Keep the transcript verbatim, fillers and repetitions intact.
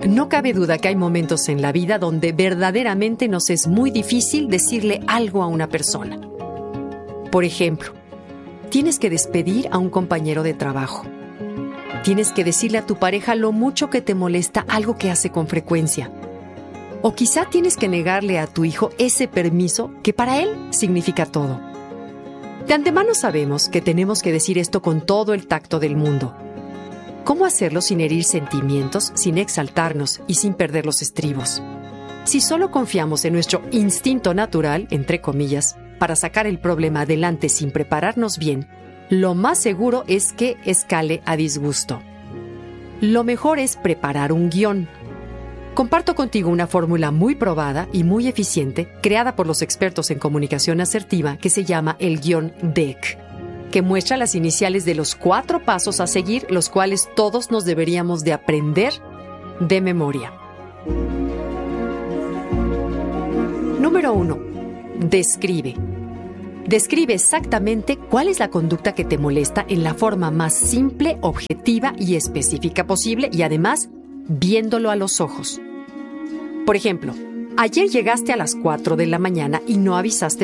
No cabe duda que hay momentos en la vida donde verdaderamente nos es muy difícil decirle algo a una persona. Por ejemplo, tienes que despedir a un compañero de trabajo. Tienes que decirle a tu pareja lo mucho que te molesta algo que hace con frecuencia. O quizá tienes que negarle a tu hijo ese permiso que para él significa todo. De antemano sabemos que tenemos que decir esto con todo el tacto del mundo. ¿Cómo hacerlo sin herir sentimientos, sin exaltarnos y sin perder los estribos? Si solo confiamos en nuestro instinto natural, entre comillas, para sacar el problema adelante sin prepararnos bien, lo más seguro es que escale a disgusto. Lo mejor es preparar un guión. Comparto contigo una fórmula muy probada y muy eficiente, creada por los expertos en comunicación asertiva, que se llama el guión D E C, que muestra las iniciales de los cuatro pasos a seguir, los cuales todos nos deberíamos de aprender de memoria. Número uno. Describe. Describe exactamente cuál es la conducta que te molesta en la forma más simple, objetiva y específica posible, y además viéndolo a los ojos. Por ejemplo, ayer llegaste a las cuatro de la mañana y no avisaste